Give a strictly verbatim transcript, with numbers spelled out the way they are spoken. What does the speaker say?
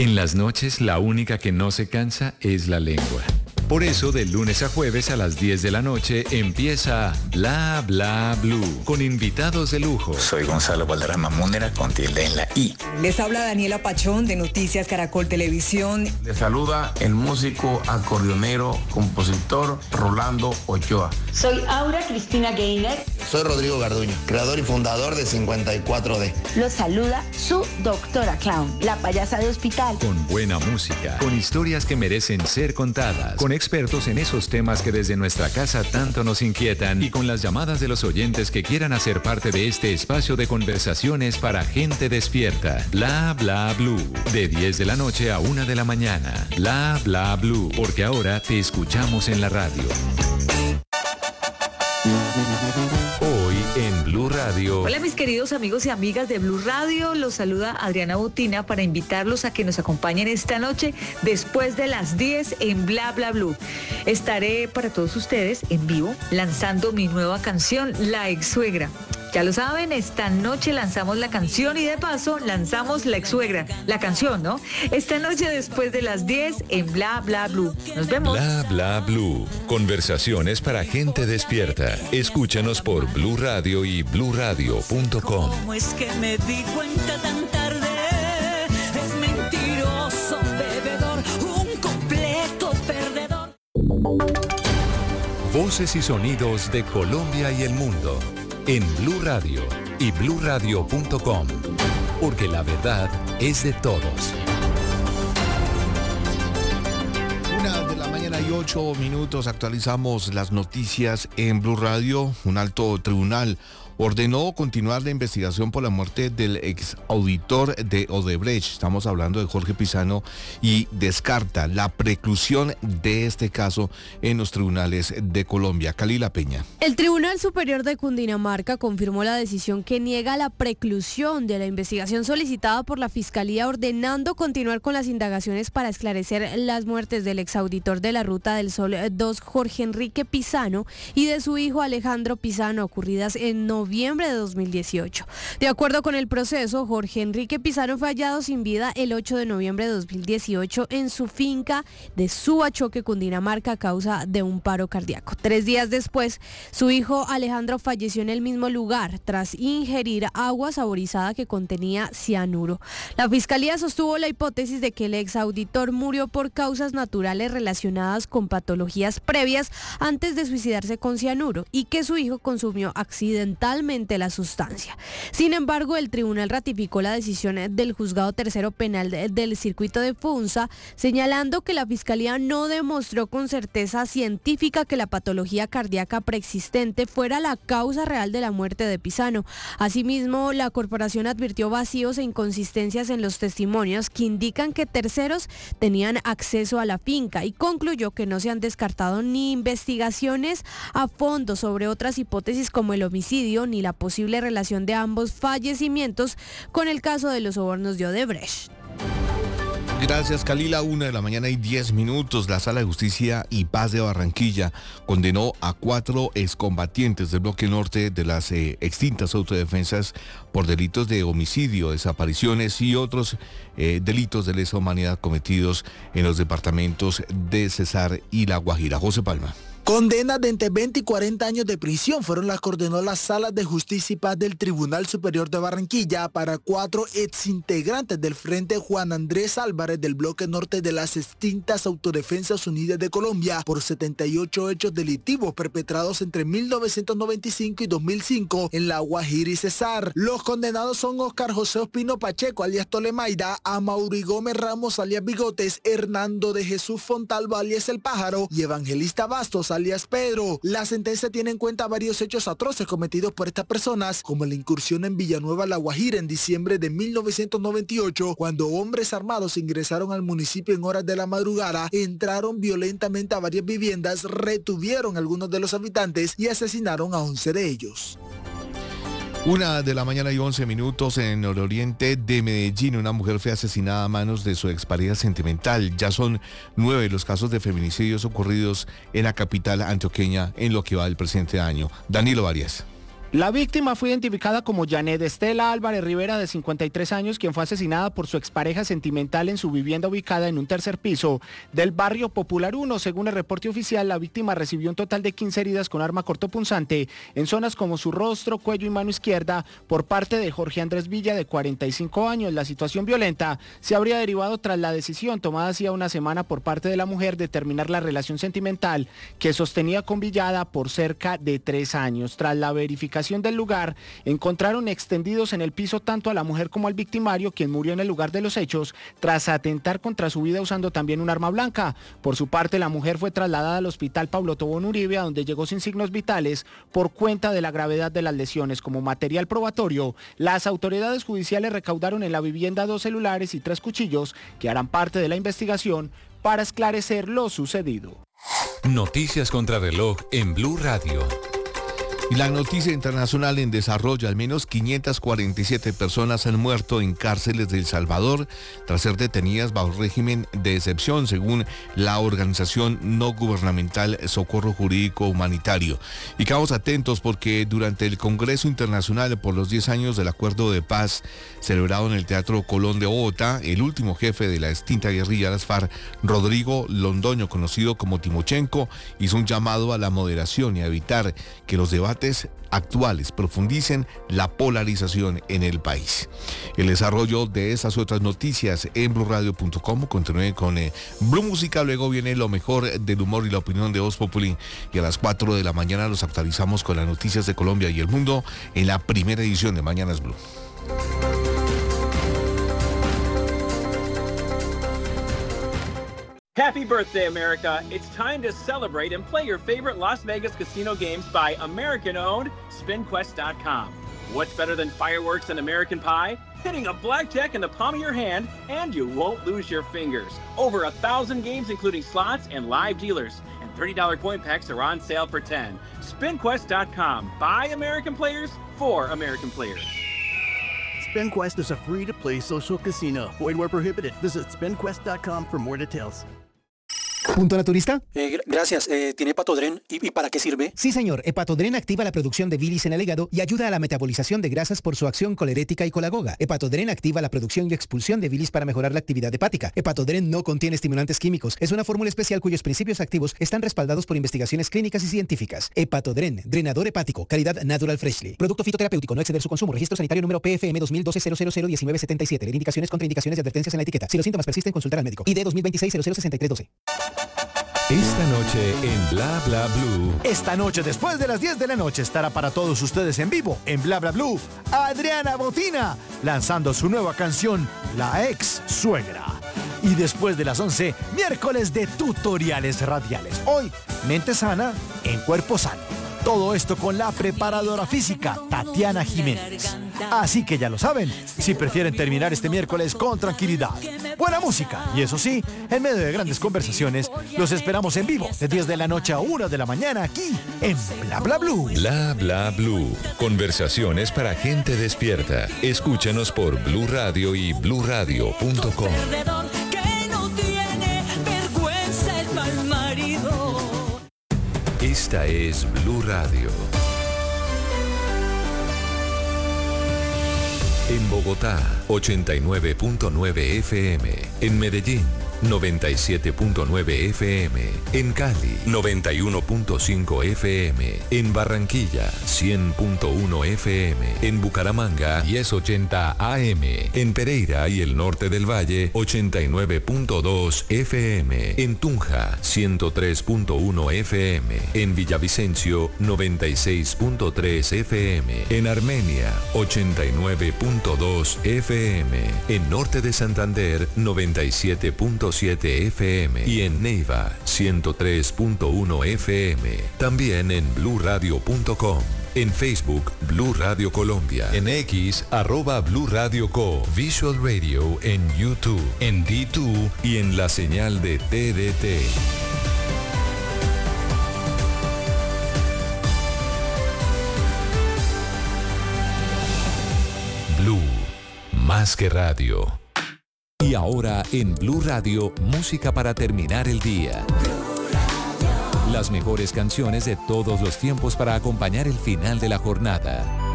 En las noches, la única que no se cansa es la lengua. Por eso, de lunes a jueves a las diez de la noche empieza Bla Bla Blue, con invitados de lujo. Soy Gonzalo Valderrama Múnera, con tilde en la I. Les habla Daniela Pachón, de Noticias Caracol Televisión. Les saluda el músico, acordeonero, compositor Rolando Ochoa. Soy Aura Cristina Gainer. Soy Rodrigo Garduño, creador y fundador de cincuenta y cuatro D. Los saluda su doctora Clown, la payasa de hospital. Con buena música, con historias que merecen ser contadas, con expertos en esos temas que desde nuestra casa tanto nos inquietan y con las llamadas de los oyentes que quieran hacer parte de este espacio de conversaciones para gente despierta. Bla Bla Blue, de diez de la noche a una de la mañana. Bla Bla Blue, porque ahora te escuchamos en la radio. Hoy en Blue Radio. Hola mis queridos amigos y amigas de Blue Radio, los saluda Adriana Botina para invitarlos a que nos acompañen esta noche después de las diez en Bla Bla Blue. Estaré para todos ustedes en vivo lanzando mi nueva canción, La Ex Suegra. Ya lo saben, esta noche lanzamos la canción y de paso lanzamos La Ex Suegra, la canción, ¿no? Esta noche después de las diez en Bla Bla Blue. Nos vemos. Bla Bla Blue. Conversaciones para gente despierta. Escúchanos por Blue Radio y blue radio punto com. ¿Cómo es que me di cuenta tan tarde? Es mentiroso, bebedor, un completo perdedor. Voces y sonidos de Colombia y el mundo en Blue Radio y blue radio punto com, porque la verdad es de todos. Una de la mañana y ocho minutos, actualizamos las noticias en Blue Radio. Un alto tribunal ordenó continuar la investigación por la muerte del ex auditor de Odebrecht. Estamos hablando de Jorge Pizano, y descarta la preclusión de este caso en los tribunales de Colombia. Kalila Peña. El Tribunal Superior de Cundinamarca confirmó la decisión que niega la preclusión de la investigación solicitada por la Fiscalía, ordenando continuar con las indagaciones para esclarecer las muertes del ex auditor de la Ruta del Sol dos, Jorge Enrique Pizano, y de su hijo Alejandro Pizano, ocurridas en noviembre de dos mil dieciocho. De acuerdo con el proceso, Jorge Enrique Pizano fue hallado sin vida el ocho de noviembre de dos mil dieciocho en su finca de Suachoque, Cundinamarca, a causa de un paro cardíaco. Tres días después, su hijo Alejandro falleció en el mismo lugar tras ingerir agua saborizada que contenía cianuro. La Fiscalía sostuvo la hipótesis de que el ex auditor murió por causas naturales relacionadas con patologías previas antes de suicidarse con cianuro, y que su hijo consumió accidentalmente la sustancia. Sin embargo, el tribunal ratificó la decisión del juzgado tercero penal de, del circuito de Funza, señalando que la Fiscalía no demostró con certeza científica que la patología cardíaca preexistente fuera la causa real de la muerte de Pizano. Asimismo, la corporación advirtió vacíos e inconsistencias en los testimonios que indican que terceros tenían acceso a la finca, y concluyó que no se han descartado ni investigaciones a fondo sobre otras hipótesis como el homicidio ni la posible relación de ambos fallecimientos con el caso de los sobornos de Odebrecht. Gracias, Kalila. Una de la mañana y diez minutos. La Sala de Justicia y Paz de Barranquilla condenó a cuatro excombatientes del bloque norte de las eh, extintas autodefensas por delitos de homicidio, desapariciones y otros eh, delitos de lesa humanidad cometidos en los departamentos de Cesar y La Guajira. José Palma. Condenas de entre veinte y cuarenta años de prisión fueron las que ordenó la Sala de Justicia y Paz del Tribunal Superior de Barranquilla para cuatro exintegrantes del Frente Juan Andrés Álvarez del bloque norte de las extintas Autodefensas Unidas de Colombia por setenta y ocho hechos delictivos perpetrados entre mil novecientos noventa y cinco y dos mil cinco en La Guajira y Cesar. Los condenados son Oscar José Ospino Pacheco, alias Tolemaida, Amaury Gómez Ramos, alias Bigotes, Hernando de Jesús Fontalvo, alias El Pájaro, y Evangelista Bastos, alias Pedro. La sentencia tiene en cuenta varios hechos atroces cometidos por estas personas, como la incursión en Villanueva, La Guajira, en diciembre de mil novecientos noventa y ocho, cuando hombres armados ingresaron al municipio en horas de la madrugada, entraron violentamente a varias viviendas, retuvieron a algunos de los habitantes y asesinaron a once de ellos. Una de la mañana y once minutos en el nororiente de Medellín, una mujer fue asesinada a manos de su expareja sentimental. Ya son nueve los casos de feminicidios ocurridos en la capital antioqueña en lo que va del presente año. Danilo Arias. La víctima fue identificada como Janet Estela Álvarez Rivera, de cincuenta y tres años, quien fue asesinada por su expareja sentimental en su vivienda ubicada en un tercer piso del barrio Popular uno. Según el reporte oficial, la víctima recibió un total de quince heridas con arma cortopunzante en zonas como su rostro, cuello y mano izquierda por parte de Jorge Andrés Villa, de cuarenta y cinco años. La situación violenta se habría derivado tras la decisión tomada hacía una semana por parte de la mujer de terminar la relación sentimental que sostenía con Villada por cerca de tres años. Tras la verificación del lugar, encontraron extendidos en el piso tanto a la mujer como al victimario, quien murió en el lugar de los hechos tras atentar contra su vida usando también un arma blanca. Por su parte, la mujer fue trasladada al hospital Pablo Tobón Uribe, a donde llegó sin signos vitales por cuenta de la gravedad de las lesiones. Como material probatorio, las autoridades judiciales recaudaron en la vivienda dos celulares y tres cuchillos que harán parte de la investigación para esclarecer lo sucedido. Noticias contra reloj en Blue Radio. Y la noticia internacional en desarrollo: al menos quinientas cuarenta y siete personas han muerto en cárceles de El Salvador tras ser detenidas bajo régimen de excepción, según la organización no gubernamental Socorro Jurídico Humanitario. Y quedamos atentos porque durante el Congreso Internacional por los diez años del Acuerdo de Paz, celebrado en el Teatro Colón de Bogotá, el último jefe de la extinta guerrilla de las FARC, Rodrigo Londoño, conocido como Timochenko, hizo un llamado a la moderación y a evitar que los debates actuales profundicen la polarización en el país. El desarrollo de estas otras noticias en blue radio punto com. Continúen con eh, Blue Música, luego viene lo mejor del humor y la opinión de Voz Populi, y a las cuatro de la mañana los actualizamos con las noticias de Colombia y el mundo en la primera edición de Mañanas Blue. Happy birthday, America. It's time to celebrate and play your favorite Las Vegas casino games by American-owned Spin Quest dot com. What's better than fireworks and American pie? Hitting a blackjack in the palm of your hand, and you won't lose your fingers. Over a thousand games, including slots and live dealers. And thirty dollar coin packs are on sale for ten. Spin Quest dot com. By American players, for American players. SpinQuest is a free-to-play social casino. Void where prohibited. Visit spin quest dot com for more details. ¿Punto naturista? Eh, gracias. Eh, ¿Tiene Hepatodren? ¿Y, ¿Y para qué sirve? Sí, señor. Hepatodren activa la producción de bilis en el hígado y ayuda a la metabolización de grasas por su acción colerética y colagoga. Hepatodren activa la producción y expulsión de bilis para mejorar la actividad hepática. Hepatodren no contiene estimulantes químicos. Es una fórmula especial cuyos principios activos están respaldados por investigaciones clínicas y científicas. Hepatodren, drenador hepático, calidad Natural Freshly. Producto fitoterapéutico, no exceder su consumo. Registro sanitario número P F M dos mil doce cero cero cero diecinueve setenta y siete. Leer indicaciones, contraindicaciones y advertencias en la etiqueta. Si los síntomas persisten, consultar al médico. I D dos mil veintiséis cero cero sesenta y tres doce. Esta noche en Bla Bla Blue. Esta noche, después de las diez de la noche, estará para todos ustedes en vivo, en Bla Bla Blue, Adriana Botina, lanzando su nueva canción, La Ex Suegra. Y después de las once, miércoles de tutoriales radiales. Hoy, mente sana en cuerpo sano. Todo esto con la preparadora física, Tatiana Jiménez. Así que ya lo saben, si prefieren terminar este miércoles con tranquilidad, buena música y eso sí, en medio de grandes conversaciones, los esperamos en vivo de diez de la noche a una de la mañana aquí en Bla Bla Blue. Bla Bla Blue. Conversaciones para gente despierta. Escúchanos por Blue Radio y blue radio punto com. Esta es Blue Radio. En Bogotá, ochenta y nueve punto nueve F M. En Medellín, noventa y siete punto nueve F M. En Cali, noventa y uno punto cinco F M. En Barranquilla, cien punto uno F M. En Bucaramanga, diez ochenta A M. En Pereira y el norte del Valle, ochenta y nueve punto dos F M. En Tunja, ciento tres punto uno F M. En Villavicencio, noventa y seis punto tres F M. En Armenia, ochenta y nueve punto dos F M. En norte de Santander, noventa y siete punto siete F M. Y en Neiva, ciento tres punto uno F M. También en blue radio punto com. En Facebook, Blue Radio Colombia. En X, arroba Blue Radio Co. Visual Radio en YouTube, en D dos y en la señal de T D T. Blue, más que radio. Y ahora en Blue Radio, música para terminar el día. Las mejores canciones de todos los tiempos para acompañar el final de la jornada.